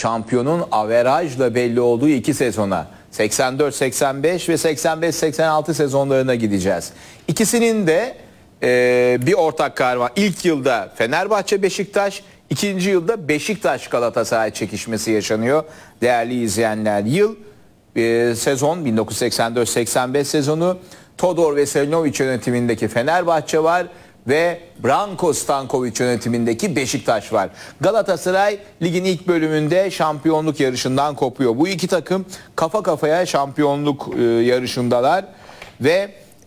şampiyonun averajla belli olduğu 2 sezona. 84-85 ve 85-86 sezonlarına gideceğiz. İkisinin de bir ortak kahraman. İlk yılda Fenerbahçe-Beşiktaş, ikinci yılda Beşiktaş-Galatasaray çekişmesi yaşanıyor. Değerli izleyenler, sezon 1984-85 sezonu. Todor Veselinović yönetimindeki Fenerbahçe var ve Branko Stanković yönetimindeki Beşiktaş var. Galatasaray ligin ilk bölümünde şampiyonluk yarışından kopuyor. Bu iki takım kafa kafaya şampiyonluk yarışındalar ve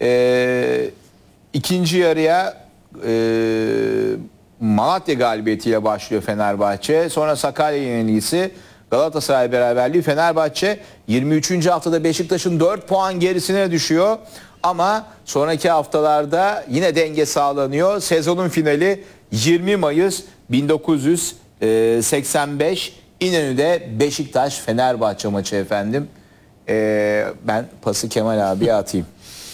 ikinci yarıya Malatya galibiyetiyle başlıyor Fenerbahçe. Sonra Sakarya yenilgisi, Galatasaray beraberliği. Fenerbahçe 23. haftada Beşiktaş'ın 4 puan gerisine düşüyor. Ama sonraki haftalarda yine denge sağlanıyor. Sezonun finali 20 Mayıs 1985 İnönü'de Beşiktaş-Fenerbahçe maçı efendim. Ben pası Kemal abiye atayım.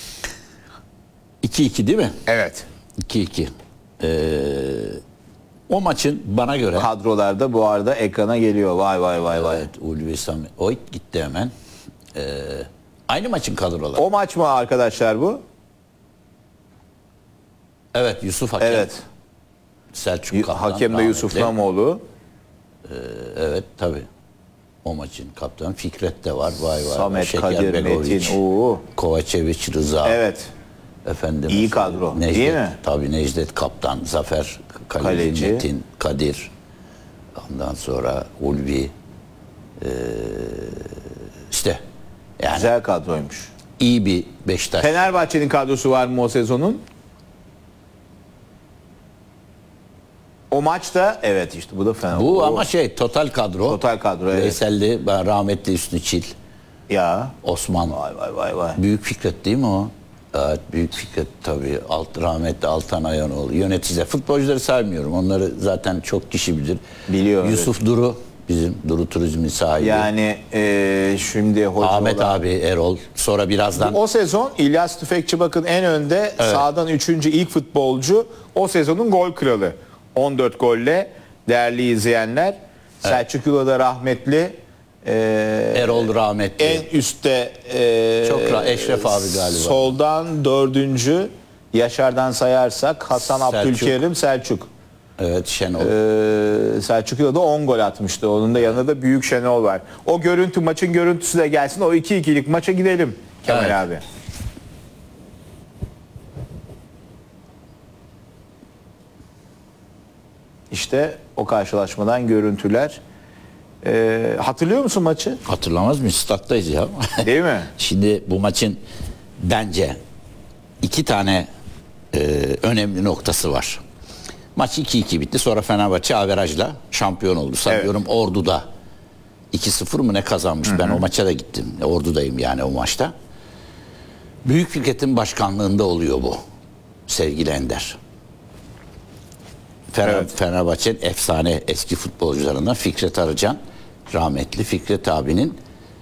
2-2 değil mi? Evet. 2-2. O maçın bana göre... Kadrolarda bu arada ekrana geliyor. Vay vay vay vay. Evet, Ulvi Sami. O gitti hemen. Aynı maçın kadroları. O maç mı arkadaşlar bu? Evet, Yusuf Hakem. Evet. Selçuk Kaptan. Hakem de Yusuf rahmetli. Namoğlu. Evet, tabii. O maçın kaptanı Fikret de var. Vay vay. Samet, Şeker Kadir, Begoviç, Metin. Oo. Kovačević, Rıza. Evet. Efendim. İyi kadro, Necdet, değil mi? Tabii Necdet Kaptan, Zafer, Kaleci. Metin, Kadir. Ondan sonra Ulvi. İşte yani Güzel kadroymuş. iyi bir Beşiktaş. Fenerbahçe'nin kadrosu var mı o sezonun? O maçta evet işte bu da Fenerbahçe. Bu ama total kadro. Total kadro, evet. Veysel'li, rahmetli Hüsnü Çil, Ya. Osman. Vay vay vay vay. Büyük Fikret değil mi o? Evet, Büyük Fikret tabii. Rahmetli Altan Ayanoğlu. Yöneticiler. Futbolcuları saymıyorum. Onları zaten çok kişi bilir. Biliyor, Yusuf Duru. Bizim Duru Turizmi sahibi. Yani şimdi hoca Ahmet olan... abi, Erol. Sonra birazdan... O sezon İlyas Tüfekçi bakın en önde, sağdan 3. ilk futbolcu. O sezonun gol kralı. 14 golle değerli izleyenler. Evet. Selçuk Yula'da rahmetli. Erol rahmetli. En üstte Çok Eşref abi galiba. Soldan 4. Yaşar'dan sayarsak Hasan Selçuk. Abdülkerim Selçuk. Evet, Şenol. Selçuk Yula'da 10 gol atmıştı. Onun da yanında da Büyük Şenol var. O görüntü, maçın görüntüsü de gelsin. O 2-2'lik maça gidelim Kemal Evet. abi. İşte o karşılaşmadan görüntüler. Hatırlıyor musun maçı? Hatırlamaz mıyız? Stat'tayız ya. Değil mi? Şimdi bu maçın bence 2 tane önemli noktası var. Maç 2-2 bitti. Sonra Fenerbahçe averajla şampiyon oldu. Sanıyorum Ordu'da 2-0 mı ne kazanmış. Ben o maça da gittim. Ordu'dayım yani o maçta. Büyük Fikret'in başkanlığında oluyor bu. Sevgili Ender. Fenerbahçe'nin efsane eski futbolcularından Fikret Arıcan, rahmetli Fikret abinin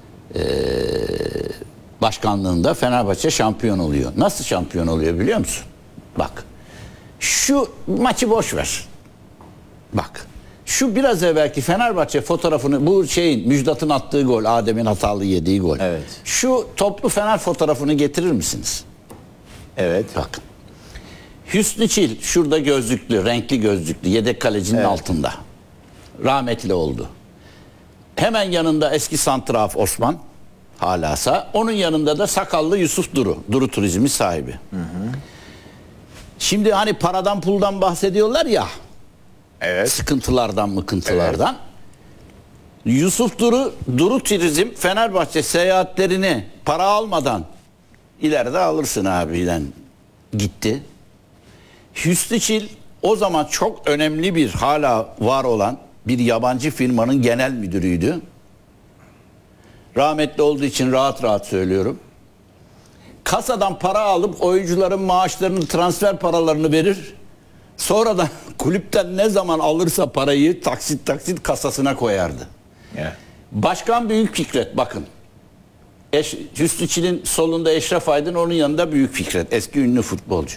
başkanlığında Fenerbahçe şampiyon oluyor. Nasıl şampiyon oluyor biliyor musun? Bak. Şu maçı boş ver. Bak. Şu biraz evvelki Fenerbahçe fotoğrafını, bu Müjdat'ın attığı gol, Adem'in hatalı yediği gol. Evet. Şu toplu Fener fotoğrafını getirir misiniz? Evet. Bakın. Hüsnü Çil şurada gözlüklü, renkli gözlüklü, yedek kalecinin altında. Rahmetli oldu. Hemen yanında eski santraf Osman, halasa. Onun yanında da sakallı Yusuf Duru. Duru Turizmi sahibi. Şimdi hani paradan puldan bahsediyorlar ya. Evet. Sıkıntılardan mıkıntılardan. Evet. Yusuf Duru Turizm Fenerbahçe seyahatlerini para almadan ileride alırsın abiden gitti. Hüsnü Çil o zaman çok önemli bir, hala var olan bir yabancı firmanın genel müdürüydü. Rahmetli olduğu için rahat rahat söylüyorum. Kasadan para alıp oyuncuların maaşlarını, transfer paralarını verir. Sonradan kulüpten ne zaman alırsa parayı taksit taksit kasasına koyardı. Yeah. Başkan Büyük Fikret, bakın. Hüsnü Çil'in solunda Eşref Aydın, onun yanında Büyük Fikret, eski ünlü futbolcu.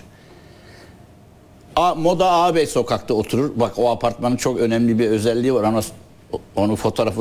Moda Ağabey sokakta oturur. Bak, o apartmanın çok önemli bir özelliği var ama onu fotoğrafı